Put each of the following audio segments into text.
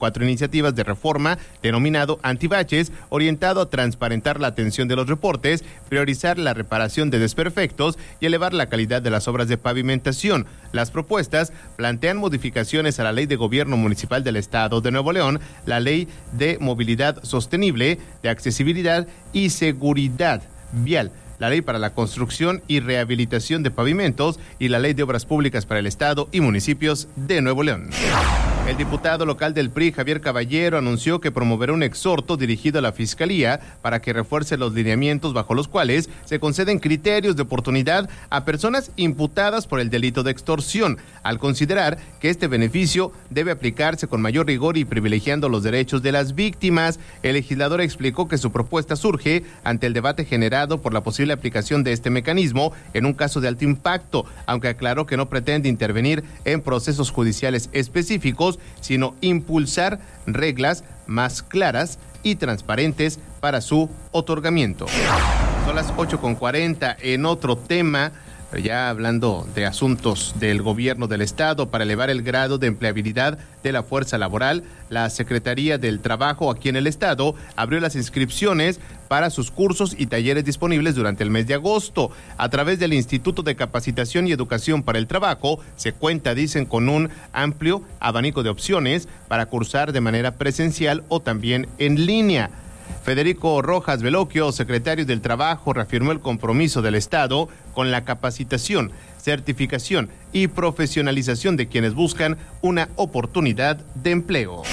4 iniciativas de reforma denominado Antibaches, orientado a transparentar la atención de los reportes, priorizar la reparación de desperfectos y elevar la calidad de las obras de pavimentación. Las propuestas plantean modificaciones a la Ley de Gobierno Municipal del Estado de Nuevo León, la Ley de Movilidad Sostenible, de Accesibilidad y Seguridad Vial, la Ley para la Construcción y Rehabilitación de Pavimentos y la Ley de Obras Públicas para el Estado y municipios de Nuevo León. El diputado local del PRI, Javier Caballero, anunció que promoverá un exhorto dirigido a la Fiscalía para que refuerce los lineamientos bajo los cuales se conceden criterios de oportunidad a personas imputadas por el delito de extorsión, al considerar que este beneficio debe aplicarse con mayor rigor y privilegiando los derechos de las víctimas. El legislador explicó que su propuesta surge ante el debate generado por la posible aplicación de este mecanismo en un caso de alto impacto, aunque aclaró que no pretende intervenir en procesos judiciales específicos, sino impulsar reglas más claras y transparentes para su otorgamiento. Son las 8:40. En otro tema, ya hablando de asuntos del gobierno del estado para elevar el grado de empleabilidad de la fuerza laboral, la Secretaría del Trabajo aquí en el estado abrió las inscripciones para sus cursos y talleres disponibles durante el mes de agosto. A través del Instituto de Capacitación y Educación para el Trabajo se cuenta, dicen, con un amplio abanico de opciones para cursar de manera presencial o también en línea. Federico Rojas Veloquio, secretario del Trabajo, reafirmó el compromiso del Estado con la capacitación, certificación y profesionalización de quienes buscan una oportunidad de empleo.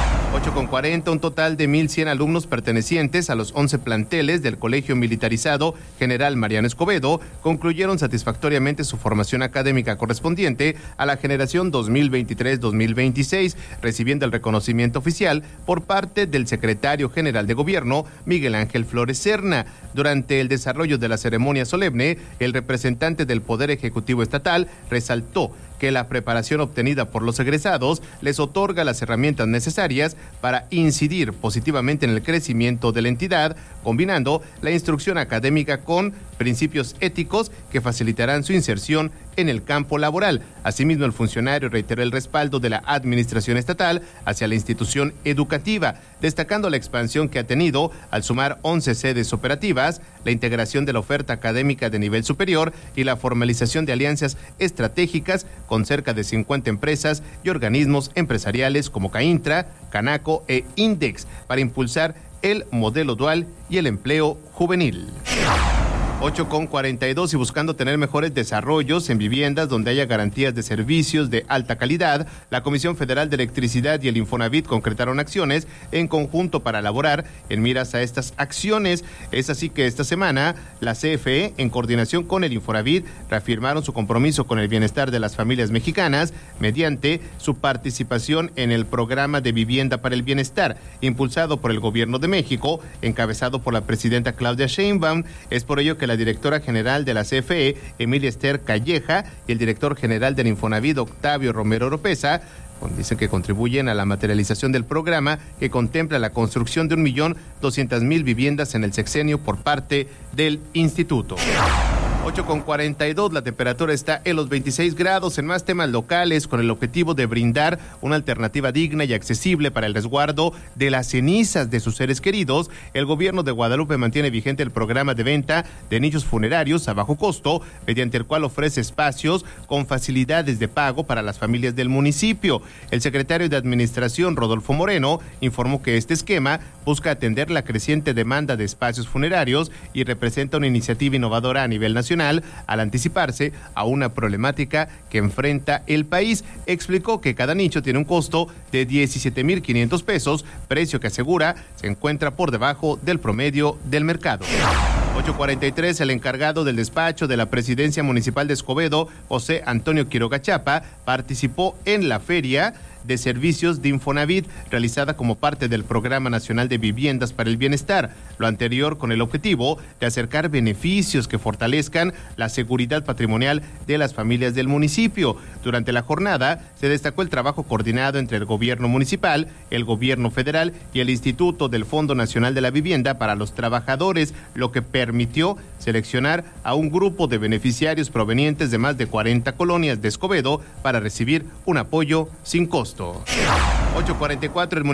8:40, un total de 1,100 alumnos pertenecientes a los 11 planteles del Colegio Militarizado General Mariano Escobedo concluyeron satisfactoriamente su formación académica correspondiente a la generación 2023-2026, recibiendo el reconocimiento oficial por parte del secretario general de Gobierno, Miguel Ángel Flores Serna. Durante el desarrollo de la ceremonia solemne, el representante del Poder Ejecutivo Estatal resaltó que la preparación obtenida por los egresados les otorga las herramientas necesarias para incidir positivamente en el crecimiento de la entidad, combinando la instrucción académica con principios éticos que facilitarán su inserción en el campo laboral. Asimismo, el funcionario reiteró el respaldo de la administración estatal hacia la institución educativa, destacando la expansión que ha tenido al sumar 11 sedes operativas, la integración de la oferta académica de nivel superior y la formalización de alianzas estratégicas con cerca de 50 empresas y organismos empresariales como CAINTRA, Canaco e INDEX para impulsar el modelo dual y el empleo juvenil. 8:42, y buscando tener mejores desarrollos en viviendas donde haya garantías de servicios de alta calidad, la Comisión Federal de Electricidad y el Infonavit concretaron acciones en conjunto para elaborar en miras a estas acciones. Es así que esta semana la CFE, en coordinación con el Infonavit, reafirmaron su compromiso con el bienestar de las familias mexicanas mediante su participación en el programa de vivienda para el bienestar, impulsado por el Gobierno de México, encabezado por la presidenta Claudia Sheinbaum. Es por ello que la directora general de la CFE, Emilia Esther Calleja, y el director general del Infonavit, Octavio Romero Oropesa, dicen que contribuyen a la materialización del programa que contempla la construcción de 1,200,000 viviendas en el sexenio por parte del instituto. 8:42, la temperatura está en los 26 grados. En más temas locales, con el objetivo de brindar una alternativa digna y accesible para el resguardo de las cenizas de sus seres queridos, el gobierno de Guadalupe mantiene vigente el programa de venta de nichos funerarios a bajo costo, mediante el cual ofrece espacios con facilidades de pago para las familias del municipio. El secretario de Administración, Rodolfo Moreno, informó que este esquema busca atender la creciente demanda de espacios funerarios y representa una iniciativa innovadora a nivel nacional al anticiparse a una problemática que enfrenta el país. Explicó que cada nicho tiene un costo de 17,500 pesos, precio que asegura se encuentra por debajo del promedio del mercado. 8:43, el encargado del despacho de la Presidencia Municipal de Escobedo, José Antonio Quiroga Chapa, participó en la feria de servicios de Infonavit, realizada como parte del Programa Nacional de Viviendas para el Bienestar. Lo anterior con el objetivo de acercar beneficios que fortalezcan la seguridad patrimonial de las familias del municipio. Durante la jornada se destacó el trabajo coordinado entre el gobierno municipal, el gobierno federal y el Instituto del Fondo Nacional de la Vivienda para los Trabajadores, lo que permitió seleccionar a un grupo de beneficiarios provenientes de más de 40 colonias de Escobedo para recibir un apoyo sin costo. 8:44 el